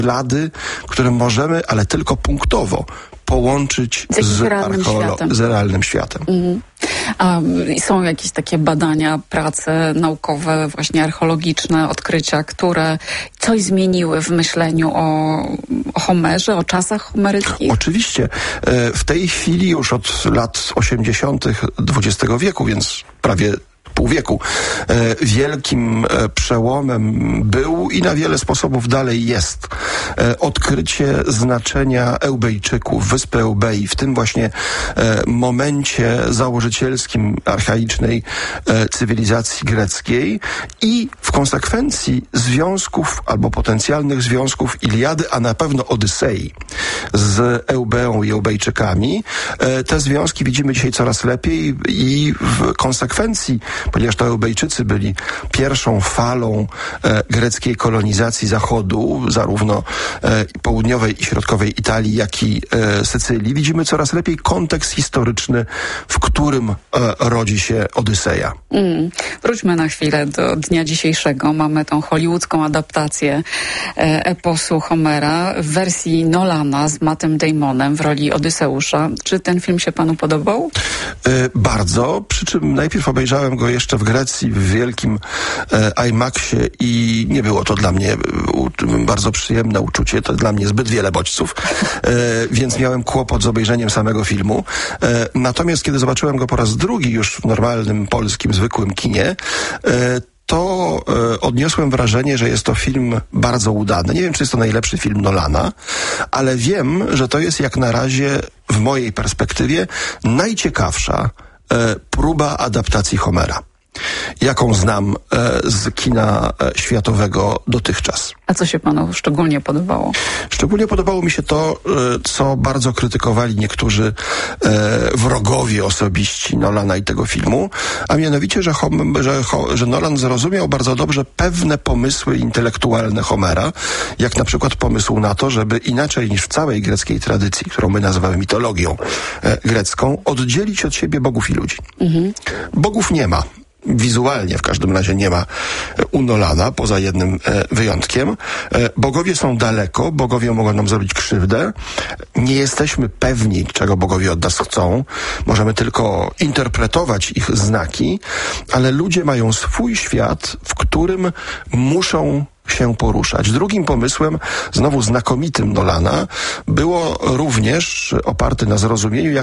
ślady, które możemy, ale tylko punktowo połączyć z realnym światem. A są jakieś takie badania, prace naukowe, właśnie archeologiczne, odkrycia, które coś zmieniły w myśleniu o Homerze, o czasach homeryckich? Oczywiście. W tej chwili już od lat 80. XX wieku, więc prawie pół wieku, wielkim przełomem był i na wiele sposobów dalej jest odkrycie znaczenia Eubejczyków, wyspy Eubei, w tym właśnie momencie założycielskim archaicznej cywilizacji greckiej i w konsekwencji związków albo potencjalnych związków Iliady, a na pewno Odysei z Eubeą i Eubejczykami. Te związki widzimy dzisiaj coraz lepiej i w konsekwencji, ponieważ to Eubejczycy byli pierwszą falą greckiej kolonizacji Zachodu, zarówno południowej i środkowej Italii, jak i Sycylii, widzimy coraz lepiej kontekst historyczny, w którym rodzi się Odyseja. Wróćmy na chwilę do dnia dzisiejszego. Mamy tą hollywoodzką adaptację eposu Homera w wersji Nolana z Mattem Damonem w roli Odyseusza. Czy ten film się panu podobał? Bardzo, przy czym najpierw obejrzałem go jeszcze w Grecji w wielkim IMAXie i nie było to dla mnie bardzo przyjemne uczucie, to dla mnie zbyt wiele bodźców, więc miałem kłopot z obejrzeniem samego filmu. Natomiast kiedy zobaczyłem go po raz drugi już w normalnym, polskim, zwykłym kinie, to odniosłem wrażenie, że jest to film bardzo udany. Nie wiem, czy jest to najlepszy film Nolana, ale wiem, że to jest jak na razie w mojej perspektywie najciekawsza próba adaptacji Homera, jaką znam z kina światowego dotychczas. A co się panu szczególnie podobało? Szczególnie podobało mi się to, co bardzo krytykowali niektórzy wrogowie osobiści Nolana i tego filmu, a mianowicie, że Nolan zrozumiał bardzo dobrze pewne pomysły intelektualne Homera, jak na przykład pomysł na to, żeby inaczej niż w całej greckiej tradycji, którą my nazywamy mitologią grecką, oddzielić od siebie bogów i ludzi. Bogów nie ma. Wizualnie w każdym razie nie ma u Nolana, poza jednym wyjątkiem. Bogowie są daleko, bogowie mogą nam zrobić krzywdę. Nie jesteśmy pewni, czego bogowie od nas chcą. Możemy tylko interpretować ich znaki, ale ludzie mają swój świat, w którym muszą się poruszać. Drugim pomysłem, znowu znakomitym Nolana, było również oparte na zrozumieniu,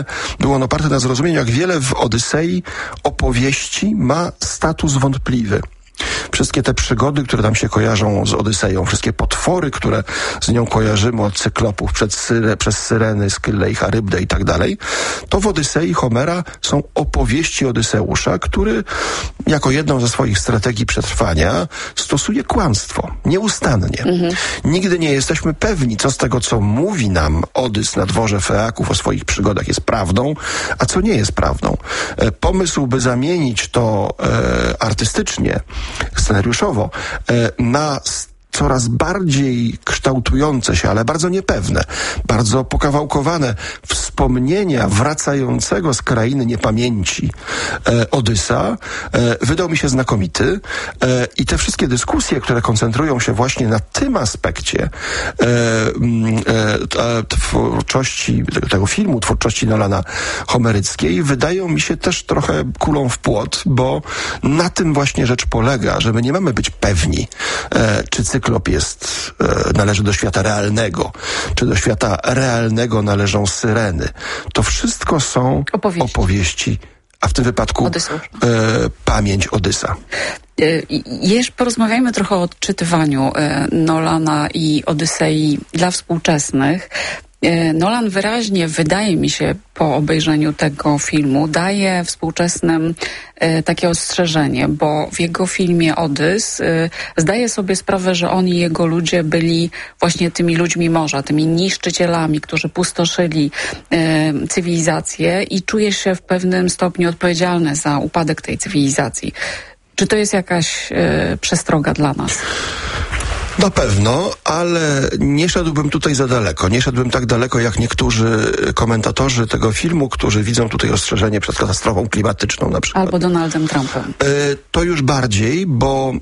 jak wiele w Odysei opowieści ma status wątpliwy. Wszystkie te przygody, które nam się kojarzą z Odyseją, wszystkie potwory, które z nią kojarzymy od cyklopów przez Syreny, Skyllę i Charybdę i tak dalej, to w Odysei Homera są opowieści Odyseusza, który jako jedną ze swoich strategii przetrwania stosuje kłamstwo. Nieustannie. Nigdy nie jesteśmy pewni, co z tego, co mówi nam Odys na dworze Feaków o swoich przygodach jest prawdą, a co nie jest prawdą. Pomysł, by zamienić to artystycznie, scenariuszowo, na coraz bardziej kształtujące się, ale bardzo niepewne, bardzo pokawałkowane wspomnienia wracającego z krainy niepamięci Odysa wydał mi się znakomity i te wszystkie dyskusje, które koncentrują się właśnie na tym aspekcie twórczości tego filmu, twórczości Nolana homeryckiej, wydają mi się też trochę kulą w płot, bo na tym właśnie rzecz polega, że my nie mamy być pewni, czy cyklop należy do świata realnego, czy do świata realnego należą Syreny. To wszystko są opowieści, a w tym wypadku pamięć Odysa. Porozmawiajmy trochę o odczytywaniu Nolana i Odysei dla współczesnych. Nolan wyraźnie, wydaje mi się, po obejrzeniu tego filmu, daje współczesnym takie ostrzeżenie, bo w jego filmie Odys zdaje sobie sprawę, że on i jego ludzie byli właśnie tymi ludźmi morza, tymi niszczycielami, którzy pustoszyli cywilizację i czuje się w pewnym stopniu odpowiedzialny za upadek tej cywilizacji. Czy to jest jakaś przestroga dla nas? Na pewno, ale nie szedłbym tutaj za daleko. Nie szedłbym tak daleko jak niektórzy komentatorzy tego filmu, którzy widzą tutaj ostrzeżenie przed katastrofą klimatyczną na przykład. Albo Donaldem Trumpem. To już bardziej, bo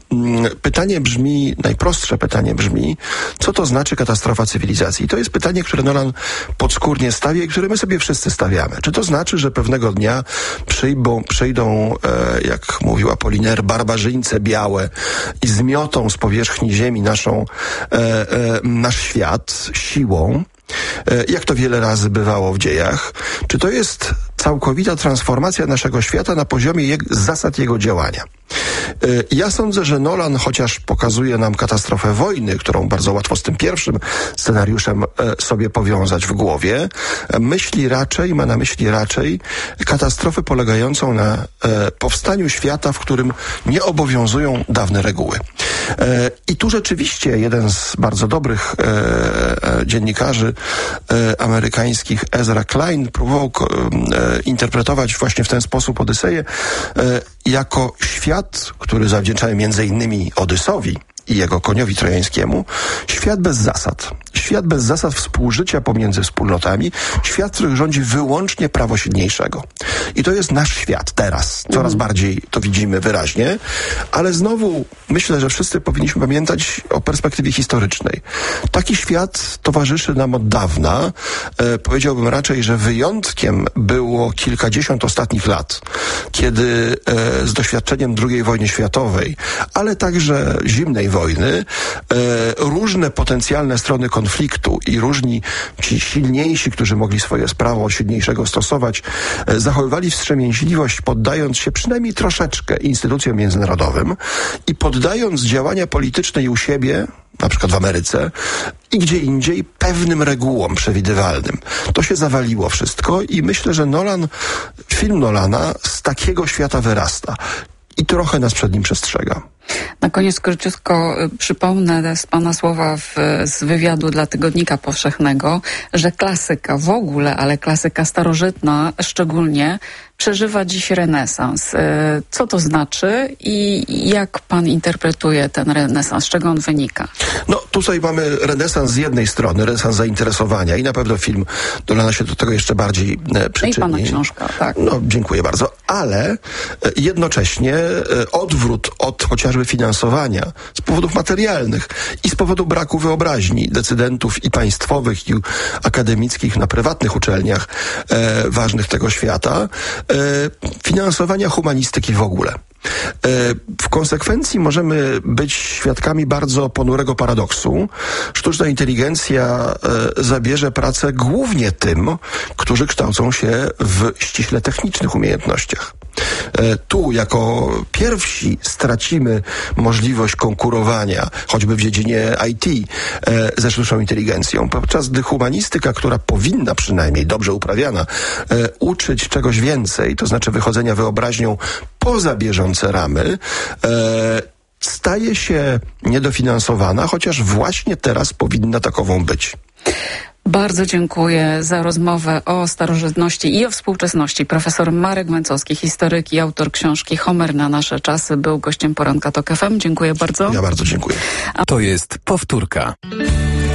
najprostsze pytanie brzmi, co to znaczy katastrofa cywilizacji? I to jest pytanie, które Nolan podskórnie stawia i które my sobie wszyscy stawiamy. Czy to znaczy, że pewnego dnia przyjdą, jak mówiła Apollinaire, barbarzyńce białe i zmiotą z powierzchni ziemi nasz świat siłą, jak to wiele razy bywało w dziejach? Czy to jest całkowita transformacja naszego świata na poziomie zasad jego działania? Ja sądzę, że Nolan, chociaż pokazuje nam katastrofę wojny, którą bardzo łatwo z tym pierwszym scenariuszem sobie powiązać w głowie, ma na myśli raczej katastrofę polegającą na powstaniu świata, w którym nie obowiązują dawne reguły. I tu rzeczywiście jeden z bardzo dobrych dziennikarzy amerykańskich, Ezra Klein, próbował interpretować właśnie w ten sposób Odyseję jako świat, który zawdzięczamy między innymi Odysowi i jego koniowi trojańskiemu, świat bez zasad. Świat bez zasad współżycia pomiędzy wspólnotami, świat, w którym rządzi wyłącznie prawo silniejszego. I to jest nasz świat teraz. Coraz bardziej to widzimy wyraźnie, ale znowu myślę, że wszyscy powinniśmy pamiętać o perspektywie historycznej. Taki świat towarzyszy nam od dawna. Powiedziałbym raczej, że wyjątkiem było kilkadziesiąt ostatnich lat, kiedy z doświadczeniem II wojny światowej, ale także zimnej wojny, różne potencjalne strony konfliktu i różni ci silniejsi, którzy mogli swoje prawo silniejszego stosować, zachowywali wstrzemięźliwość, poddając się przynajmniej troszeczkę instytucjom międzynarodowym i poddając działania polityczne i u siebie, na przykład w Ameryce i gdzie indziej, pewnym regułom przewidywalnym. To się zawaliło wszystko i myślę, że film Nolana z takiego świata wyrasta i trochę nas przed nim przestrzega. Na koniec króciutko przypomnę z pana słowa z wywiadu dla Tygodnika Powszechnego, że klasyka w ogóle, ale klasyka starożytna szczególnie, przeżywa dziś renesans. Co to znaczy i jak pan interpretuje ten renesans? Z czego on wynika? No, tutaj mamy renesans z jednej strony, renesans zainteresowania i na pewno film Nolana się do tego jeszcze bardziej przyczyni. I pana książka, tak. No, dziękuję bardzo. Ale jednocześnie odwrót od chociażby finansowania z powodów materialnych i z powodu braku wyobraźni decydentów i państwowych, i akademickich na prywatnych uczelniach ważnych tego świata, finansowania humanistyki w ogóle. W konsekwencji możemy być świadkami bardzo ponurego paradoksu. Sztuczna inteligencja zabierze pracę głównie tym, którzy kształcą się w ściśle technicznych umiejętnościach. Tu jako pierwsi stracimy możliwość konkurowania, choćby w dziedzinie IT, ze sztuczną inteligencją, podczas gdy humanistyka, która powinna przynajmniej, dobrze uprawiana, uczyć czegoś więcej, to znaczy wychodzenia wyobraźnią poza bieżące ramy, staje się niedofinansowana, chociaż właśnie teraz powinna takową być. Bardzo dziękuję za rozmowę o starożytności i o współczesności. Profesor Marek Mencowski, historyk i autor książki Homer na nasze czasy, był gościem Poranka TOK FM. Dziękuję bardzo. Ja bardzo dziękuję. To jest powtórka.